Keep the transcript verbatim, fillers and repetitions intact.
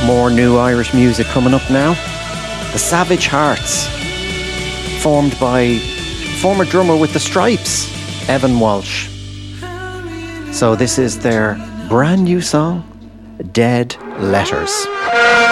More new Irish music coming up now. The Savage Hearts, formed by former drummer with the Stripes, Evan Walsh. So this is their brand new song, Dead Letters.